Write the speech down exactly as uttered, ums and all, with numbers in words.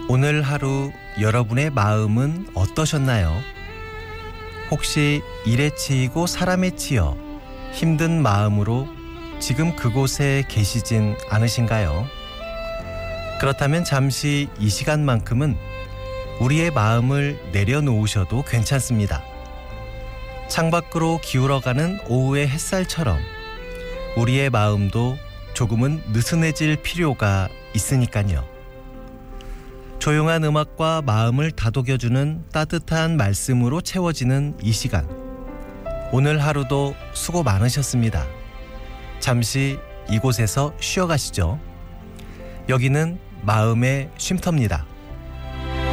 오늘 하루 여러분의 마음은 어떠셨나요? 혹시 일에 치이고 사람에 치여 힘든 마음으로 지금 그곳에 계시진 않으신가요? 그렇다면 잠시 이 시간만큼은 우리의 마음을 내려놓으셔도 괜찮습니다. 창밖으로 기울어가는 오후의 햇살처럼 우리의 마음도 조금은 느슨해질 필요가 있으니까요. 조용한 음악과 마음을 다독여주는 따뜻한 말씀으로 채워지는 이 시간. 오늘 하루도 수고 많으셨습니다. 잠시 이곳에서 쉬어가시죠. 여기는 마음의 쉼터입니다.